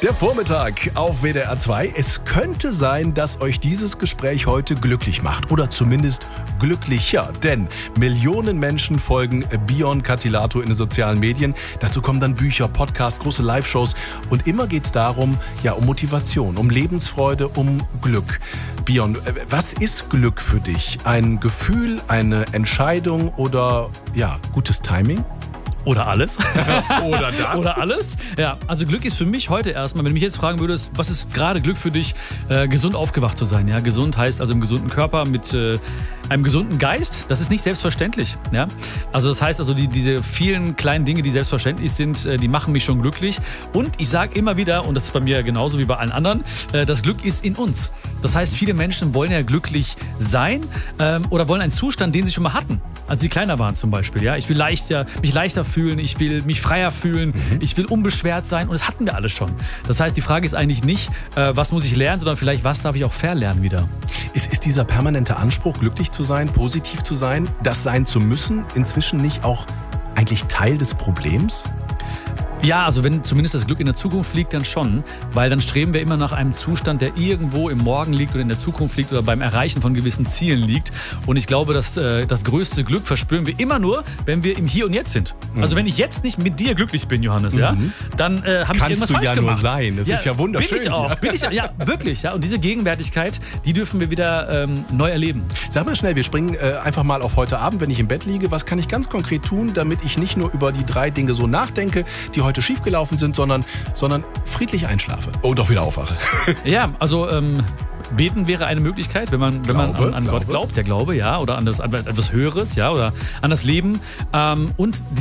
Der Vormittag auf WDR 2. Es könnte sein, dass euch dieses Gespräch heute glücklich macht. Oder zumindest glücklicher. Denn Millionen Menschen folgen Bion Katilato in den sozialen Medien. Dazu kommen dann Bücher, Podcasts, große Live-Shows. Und immer geht es darum, um Motivation, um Lebensfreude, um Glück. Bion, was ist Glück für dich? Ein Gefühl, eine Entscheidung oder gutes Timing? Oder alles. Oder das. Oder alles. Ja, also Glück ist für mich heute erstmal, wenn du mich jetzt fragen würdest, was ist gerade Glück für dich, gesund aufgewacht zu sein. Ja? Gesund heißt also im gesunden Körper mit einem gesunden Geist. Das ist nicht selbstverständlich. Ja? Also das heißt also, diese vielen kleinen Dinge, die selbstverständlich sind, die machen mich schon glücklich. Und ich sage immer wieder, und das ist bei mir genauso wie bei allen anderen, das Glück ist in uns. Das heißt, viele Menschen wollen ja glücklich sein oder wollen einen Zustand, den sie schon mal hatten, als sie kleiner waren zum Beispiel. Ja? Ich will mich leichter fühlen, ich will mich freier fühlen, ich will unbeschwert sein und das hatten wir alle schon. Das heißt, die Frage ist eigentlich nicht, was muss ich lernen, sondern vielleicht, was darf ich auch verlernen wieder. Ist dieser permanente Anspruch, glücklich zu sein, positiv zu sein, das sein zu müssen, inzwischen nicht auch eigentlich Teil des Problems? Ja, also wenn zumindest das Glück in der Zukunft liegt, dann schon, weil dann streben wir immer nach einem Zustand, der irgendwo im Morgen liegt oder in der Zukunft liegt oder beim Erreichen von gewissen Zielen liegt. Und ich glaube, dass das größte Glück verspüren wir immer nur, wenn wir im Hier und Jetzt sind. Also wenn ich jetzt nicht mit dir glücklich bin, Johannes, dann habe ich irgendwas falsch gemacht. Kannst du ja nur sein, das ist ja wunderschön. Bin ich auch, wirklich. Ja. Und diese Gegenwärtigkeit, die dürfen wir wieder neu erleben. Sag mal schnell, wir springen einfach mal auf heute Abend, wenn ich im Bett liege. Was kann ich ganz konkret tun, damit ich nicht nur über die 3 Dinge so nachdenke, die heute schiefgelaufen sind, sondern friedlich einschlafe und auch wieder aufwache? Ja, also beten wäre eine Möglichkeit, wenn man an Gott glaubt, der Glaube, ja, oder an etwas Höheres, ja, oder an das Leben. Und